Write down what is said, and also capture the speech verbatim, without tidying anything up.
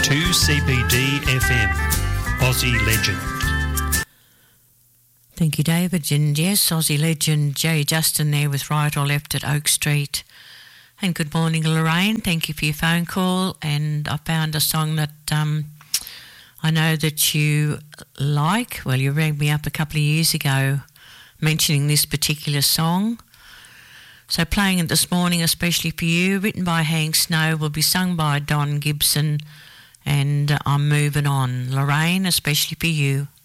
two C B D F M, Aussie Legend. Thank you, David. And yes, Aussie legend Jay Justin there with Right or Left at Oak Street. And good morning, Lorraine. Thank you for your phone call. And I found a song that um, I know that you like. Well, you rang me up a couple of years ago mentioning this particular song. So playing it this morning, especially for you, written by Hank Snow, will be sung by Don Gibson. And uh, I'm moving on. Lorraine, especially for you.